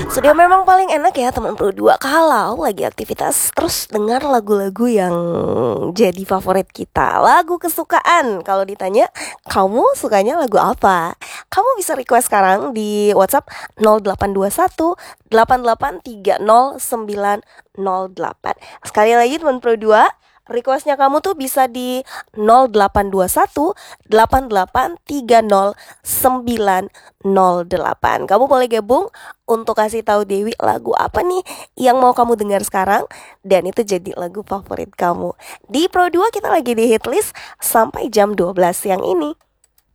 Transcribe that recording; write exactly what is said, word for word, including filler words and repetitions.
Sudah memang paling enak ya teman Pro dua kalau lagi aktivitas terus dengar lagu-lagu yang jadi favorit kita, lagu kesukaan. Kalau ditanya, kamu sukanya lagu apa? Kamu bisa request sekarang di WhatsApp nol delapan dua satu delapan delapan tiga nol sembilan nol delapan. Sekali lagi teman Pro dua, requestnya kamu tuh bisa di nol delapan dua satu delapan delapan tiga nol sembilan nol delapan. Kamu boleh gabung untuk kasih tahu Dewi lagu apa nih yang mau kamu dengar sekarang, dan itu jadi lagu favorit kamu. Di Pro dua kita lagi di hitlist sampai jam dua belas siang ini.